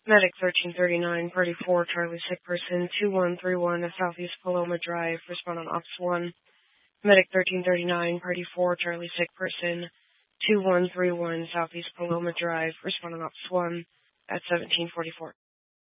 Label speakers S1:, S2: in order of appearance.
S1: Medic 1339, Party 4, Charlie sick person, 2131 Southeast Paloma Drive, respond on Ops 1. Medic 1339, Party 4, Charlie sick person, 2131 Southeast Paloma Drive, respond on Ops 1 at 1744.